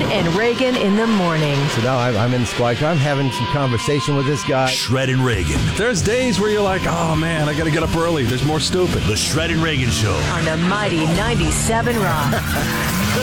and Reagan in the morning. So now I'm in the squad car. I'm having some conversation with this guy. Shred and Reagan. There's days where you're like, oh man, I got to get up early. There's more stupid. The Shred and Reagan Show. On the mighty 97 Rock.